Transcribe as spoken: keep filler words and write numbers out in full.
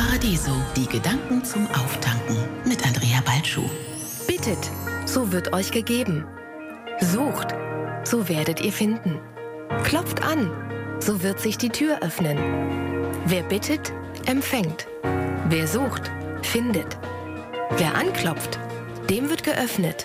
Paradiso, die Gedanken zum Auftanken mit Andrea Balschuh. Bittet, so wird euch gegeben. Sucht, so werdet ihr finden. Klopft an, so wird sich die Tür öffnen. Wer bittet, empfängt. Wer sucht, findet. Wer anklopft, dem wird geöffnet.